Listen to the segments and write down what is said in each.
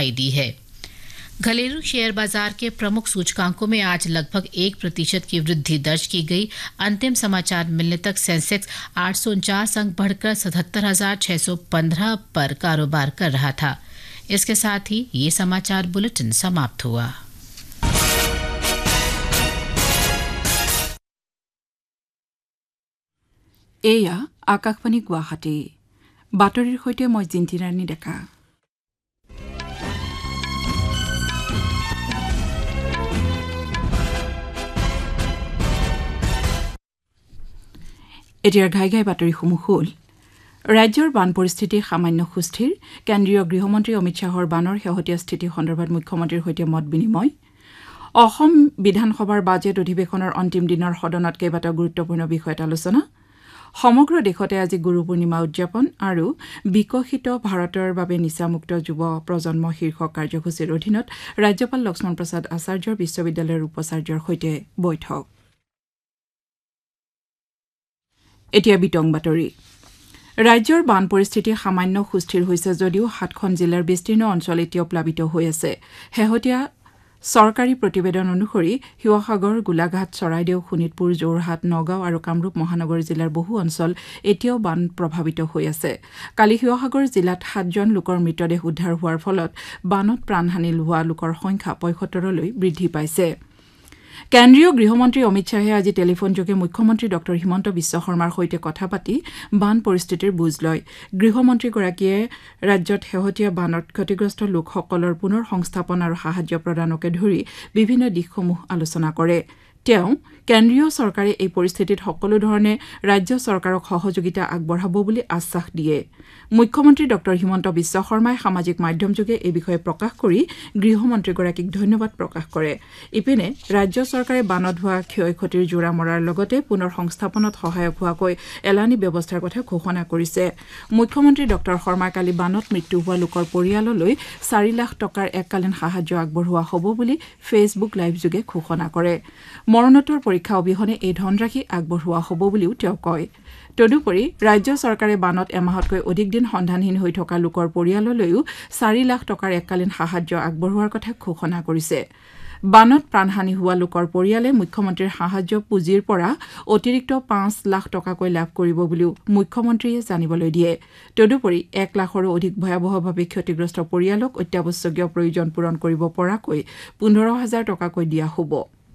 दिखाई दी है। घरेलू शेयर बाजार के प्रमुख सूचकांकों में आज लगभग 1% की वृद्धि दर्ज की गई। अंतिम समाचार मिलने तक सेंसेक्स 849 अंक बढ़कर 77,615 पर कारोबार कर रहा था। इसके साथ ही ये समाचार बुलेटिन समाप्त हुआ। एया आकाशवाणी गुवाहाटी बातरिर सहित मैं जिन्तिरानी डेका। এতিয়াৰ ঘাই ঘাই বাতৰিসমূহ হ'ল ৰাজ্যৰ বান পৰিস্থিতি সামান্য সুস্থিৰ। কেন্দ্ৰীয় গৃহমন্ত্ৰী অমিত শ্বাহৰ বানৰ শেহতীয়া স্থিতি সন্দৰ্ভত মুখ্যমন্ত্ৰীৰ সৈতে মত বিনিময়। অসম বিধানসভাৰ বাজেট অধিৱেশনৰ অন্তিম দিনৰ সদনত কেইবাটাও গুৰুত্বপূৰ্ণ বিষয়ত আলোচনা। সমগ্ৰ দেশতে আজি গুৰু পূৰ্ণিমা উদযাপন আৰু বিকশিত ভাৰতৰ বাবে নিচামুক্ত যুৱ প্ৰজন্ম শীৰ্ষক কাৰ্যসূচীৰ অধীনত ৰাজ্যপাল লক্ষ্মণ প্ৰসাদ আচাৰ্যৰ বিশ্ববিদ্যালয়ৰ উপাচাৰ্যৰ সৈতে বৈঠক। এতিয়া বিতং বাতৰি। ৰাজ্যৰ বান পৰিস্থিতি সামান্য সুস্থিৰ হৈছে যদিও 7খন জিলাৰ বিস্তীৰ্ণ অঞ্চল এতিয়াও প্লাবিত হৈ আছে। শেহতীয়া চৰকাৰী প্ৰতিবেদন অনুসৰি শিৱসাগৰ, গোলাঘাট, চৰাইদেউ, শোণিতপুৰ, যোৰহাট, নগাঁও আৰু কামৰূপ মহানগৰ জিলাৰ বহু অঞ্চল এতিয়াও বান প্ৰভাৱিত হৈ আছে। কালি শিৱসাগৰ জিলাত 7জন লোকৰ মৃতদেহ উদ্ধাৰ হোৱাৰ ফলত বানত প্ৰাণহানি হোৱা লোকৰ সংখ্যা 75লৈ বৃদ্ধি পাইছে। কেন্দ্ৰীয় গৃহমন্ত্ৰী অমিত শ্বাহে আজি টেলিফোনযোগে মুখ্যমন্ত্ৰী ড হিমন্ত বিশ্ব শৰ্মাৰ সৈতে কথা পাতি বান পৰিস্থিতিৰ বুজ লয়। গৃহমন্ত্ৰীগৰাকীয়ে ৰাজ্যত শেহতীয়া বানত ক্ষতিগ্ৰস্ত লোকসকলৰ পুনৰ সংস্থাপন আৰু সাহায্য প্ৰদানকে ধৰি বিভিন্ন দিশসমূহ আলোচনা কৰে। তেওঁ কেন্দ্ৰীয় চৰকাৰে এই পৰিস্থিতিত সকলো ধৰণে ৰাজ্য চৰকাৰক সহযোগিতা আগবঢ়াব বুলি আশ্বাস দিয়ে। মুখ্যমন্ত্ৰী ড হিমন্ত বিশ্ব শৰ্মাই সামাজিক মাধ্যমযোগে এই বিষয়ে প্ৰকাশ কৰি গৃহমন্ত্ৰীগৰাকীক ধন্যবাদ প্ৰকাশ কৰে। ইপিনে ৰাজ্য চৰকাৰে বানত হোৱা ক্ষয় ক্ষতিৰ জোৰা মৰাৰ লগতে পুনৰ সংস্থাপনত সহায়ক হোৱাকৈ এলানি ব্যৱস্থাৰ কথা ঘোষণা কৰিছে। মুখ্যমন্ত্ৰী ড শৰ্মাই কালি বানত মৃত্যু হোৱা লোকৰ পৰিয়াললৈ 4 লাখ টকাৰ এককালীন সাহায্য আগবঢ়োৱা হ'ব বুলি ফেচবুক লাইভযোগে ঘোষণা কৰে। মৰণোত্তৰ পৰীক্ষা অবিহনে এই ধনৰাশি আগবঢ়োৱা হ'ব বুলিও তেওঁ কয়। তদুপৰি ৰাজ্য চৰকাৰে বানত এমাহতকৈ অধিক দিন সন্ধানহীন হৈ থকা লোকৰ পৰিয়াললৈও 4 লাখ টকাৰ এককালীন সাহায্য আগবঢ়োৱাৰ কথা ঘোষণা কৰিছে। বানত প্ৰাণহানি হোৱা লোকৰ পৰিয়ালে মুখ্যমন্ত্ৰীৰ সাহায্য পুঁজিৰ পৰা অতিৰিক্ত 5 লাখ টকাকৈ লাভ কৰিব বুলিও মুখ্যমন্ত্ৰীয়ে জানিবলৈ দিয়ে। তদুপৰি 1 লাখৰো অধিক ভয়াৱহভাৱে ক্ষতিগ্ৰস্ত পৰিয়ালক অত্যাৱশ্যকীয় প্ৰয়োজন পূৰণ কৰিব পৰাকৈ 15,000 টকাকৈ দিয়া হ'ব।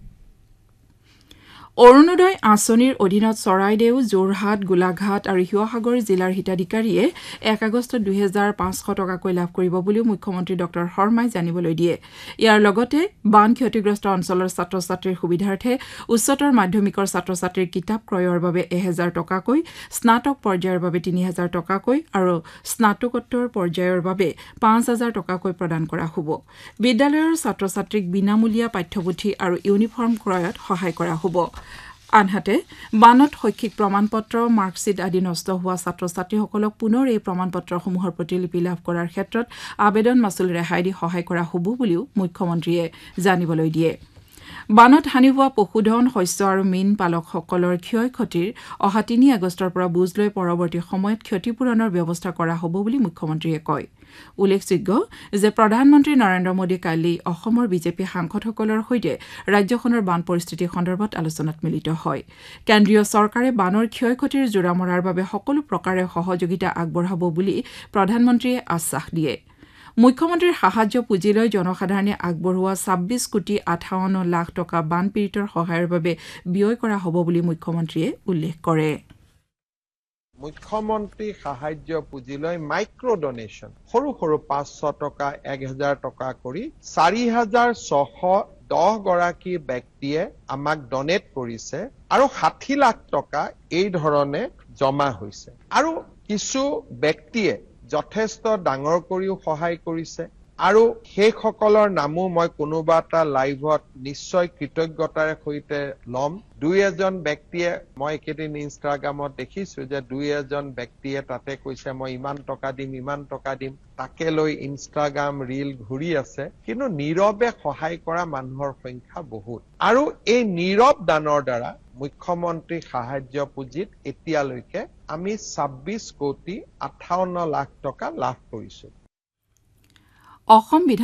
অৰুণোদয় আঁচনিৰ অধীনত চৰাইদেউ, যোৰহাট, গোলাঘাট আৰু শিৱসাগৰ জিলাৰ হিতাধিকাৰীয়ে 1 আগষ্টত 2,500 টকাকৈ লাভ কৰিব বুলিও মুখ্যমন্ত্ৰী ড শৰ্মাই জানিবলৈ দিয়ে। ইয়াৰ লগতে বান ক্ষতিগ্ৰস্ত অঞ্চলৰ ছাত্ৰ ছাত্ৰীৰ সুবিধাৰ্থে উচ্চতৰ মাধ্যমিকৰ ছাত্ৰ ছাত্ৰীৰ কিতাপ ক্ৰয়ৰ বাবে 1,000 টকাকৈ, স্নাতক পৰ্যায়ৰ বাবে 3,000 টকাকৈ আৰু স্নাতকোত্তৰ পৰ্যায়ৰ বাবে 5,000 টকাকৈ প্ৰদান কৰা হ'ব। বিদ্যালয়ৰ ছাত্ৰ ছাত্ৰীক বিনামূলীয়া পাঠ্যপুথি আৰু ইউনিফৰ্ম ক্ৰয়ত সহায় কৰা হ'ব। আনহাতে বানত শৈক্ষিক প্ৰমাণপত্ৰ, মাৰ্কশ্বিট আদি নষ্ট হোৱা ছাত্ৰ ছাত্ৰীসকলক পুনৰ এই প্ৰমাণপত্ৰসমূহৰ প্ৰতিলিপি লাভ কৰাৰ ক্ষেত্ৰত আবেদন মাচুল ৰেহাই দি সহায় কৰা হ'ব বুলিও মুখ্যমন্ত্ৰীয়ে জানিবলৈ দিয়ে। বানত হানি হোৱা পশুধন, শস্য আৰু মীন পালকসকলৰ ক্ষয় ক্ষতিৰ অহা 3 আগষ্টৰ পৰা বুজ লৈ পৰৱৰ্তী সময়ত ক্ষতিপূৰণৰ ব্যৱস্থা কৰা হ'ব বুলি মুখ্যমন্ত্ৰীয়ে কয়। উল্লেখযোগ্য যে প্ৰধানমন্ত্ৰী নৰেন্দ্ৰ মোদী কালি অসমৰ বিজেপি সাংসদসকলৰ সৈতে ৰাজ্যখনৰ বান পৰিস্থিতি সন্দৰ্ভত আলোচনাত মিলিত হয়। কেন্দ্ৰীয় চৰকাৰে বানৰ ক্ষয় ক্ষতিৰ জোৰা মৰাৰ বাবে সকলো প্ৰকাৰে সহযোগিতা আগবঢ়াব বুলি প্ৰধানমন্ত্ৰীয়ে আশ্বাস দিয়ে। মুখ্যমন্ত্ৰীৰ সাহায্য পুঁজিলৈ জনসাধাৰণে আগবঢ়োৱা 26,58 লাখ টকা বানপীড়িতৰ সহায়ৰ বাবে ব্যয় কৰা হ'ব বুলি মুখ্যমন্ত্ৰীয়ে উল্লেখ কৰে। মুখ্যমন্ত্ৰী সাহায্য পুঁজিলৈ মাইক্ৰ ডনেশ্যন সৰু সৰু 500 টকা, 1,000 টকা কৰি 4,610 গৰাকী ব্যক্তিয়ে আমাক ডনেট কৰিছে আৰু 60 লাখ টকা এই ধৰণে জমা হৈছে। আৰু কিছু ব্যক্তিয়ে যথেষ্ট ডাঙৰ কৰিও সহায় কৰিছে আৰু সেইসকলৰ নামো মই কোনোবা এটা লাইভত নিশ্চয় কৃতজ্ঞতাৰে সৈতে ল'ম। 2-1 ব্যক্তিয়ে মই একেদিন ইনষ্টাগ্ৰামত দেখিছো যে 2-1 ব্যক্তিয়ে তাতে কৈছে মই ইমান টকা দিম তাকে লৈ ইনষ্টাগ্ৰাম ৰীল ঘূৰি আছে। কিন্তু নীৰৱে সহায় কৰা মানুহৰ সংখ্যা বহুত আৰু এই নীৰৱ দানৰ দ্বাৰা মুখ্যমন্ত্ৰী সাহায্য পুঁজিত এতিয়ালৈকে আমি 26,58 লাখ টকা লাভ কৰিছো। অসম